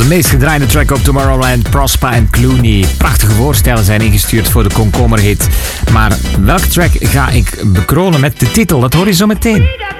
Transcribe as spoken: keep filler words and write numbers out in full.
Onze meest gedraaide track op Tomorrowland, Prosper en Clooney. Prachtige voorstellen zijn ingestuurd voor de komkommerhit. Maar welke track ga ik bekronen met de titel? Dat hoor je zo meteen.